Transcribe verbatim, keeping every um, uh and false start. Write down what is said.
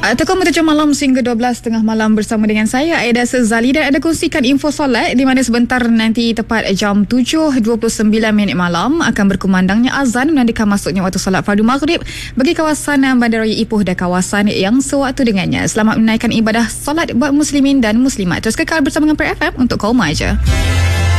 Tekong menuju malam hingga dua belas tengah malam bersama dengan saya Aida Sezali, dan ada kongsikan info solat di mana sebentar nanti tepat jam tujuh dua puluh sembilan minit malam akan berkumandangnya azan menandakan masuknya waktu solat fardu maghrib bagi kawasan Bandaraya Ipoh dan kawasan yang sewaktu dengannya. Selamat menunaikan ibadah solat buat muslimin dan muslimat. Terus kekal bersama dengan P R F M untuk Kau Maja.